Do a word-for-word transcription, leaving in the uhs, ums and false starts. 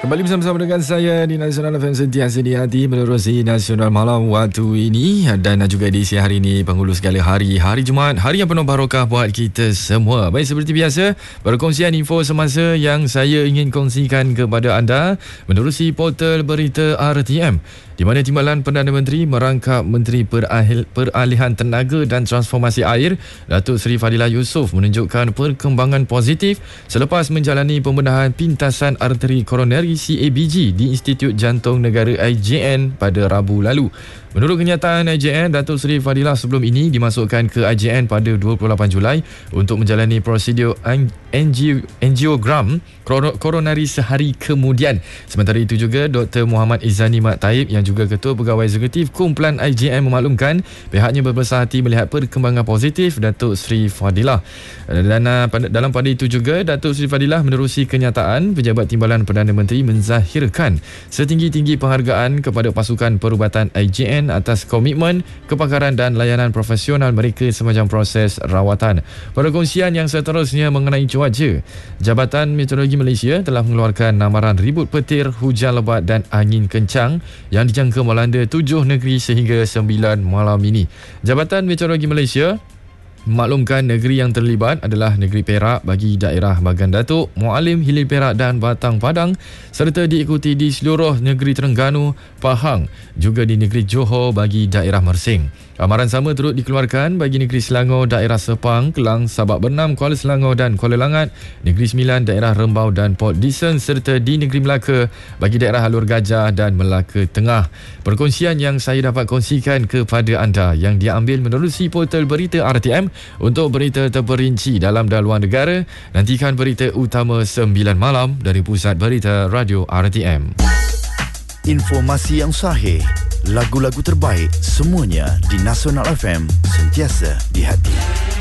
Kembali bersama-sama dengan saya di Nasional F M sentiasa di hati menerusi Nasional Malam waktu ini, dan juga edisi hari ini penghulu segala hari, hari Jumaat, hari yang penuh barokah buat kita semua. Baik, seperti biasa, perkongsian info semasa yang saya ingin kongsikan kepada anda menerusi portal berita R T M, di mana Timbalan Perdana Menteri merangkap Menteri Perahil, Peralihan Tenaga dan Transformasi Air Datuk Seri Fadilah Yusof menunjukkan perkembangan positif selepas menjalani pembedahan pintasan arteri koroneri C A B G di Institut Jantung Negara I J N pada Rabu lalu. Menurut kenyataan I J N, Datuk Seri Fadilah sebelum ini dimasukkan ke I J N pada dua puluh lapan Julai untuk menjalani prosedur angiogram koronari sehari kemudian. Sementara itu juga, Doktor Muhammad Izzani Mat Taib yang juga Ketua Pegawai Eksekutif Kumpulan I J N memaklumkan pihaknya berbesar hati melihat perkembangan positif Datuk Seri Fadilah. Dan dalam pada itu juga, Datuk Seri Fadilah menerusi kenyataan pejabat Timbalan Perdana Menteri menzahirkan setinggi-tinggi penghargaan kepada pasukan perubatan I J N atas komitmen, kepakaran dan layanan profesional mereka sepanjang proses rawatan. Perkongsian yang seterusnya mengenai cuaca. Jabatan Meteorologi Malaysia telah mengeluarkan amaran ribut petir, hujan lebat dan angin kencang yang dijangka melanda tujuh negeri sehingga sembilan malam ini. Jabatan Meteorologi Malaysia memaklumkan negeri yang terlibat adalah negeri Perak bagi daerah Bagan Datuk, Mualim, Hilir Perak dan Batang Padang, serta diikuti di seluruh negeri Terengganu, Pahang, juga di negeri Johor bagi daerah Mersing. Amaran sama turut dikeluarkan bagi negeri Selangor, daerah Sepang, Kelang, Sabak Bernam, Kuala Selangor dan Kuala Langat, negeri Sembilan, daerah Rembau dan Port Dickson, serta di negeri Melaka bagi daerah Halur Gajah dan Melaka Tengah. Perkongsian yang saya dapat kongsikan kepada anda yang diambil menerusi portal berita R T M. Untuk berita terperinci dalam dan luar negara, nantikan berita utama sembilan malam dari Pusat Berita Radio R T M. Informasi yang sahih, lagu-lagu terbaik, semuanya di Nasional F M, sentiasa di hati.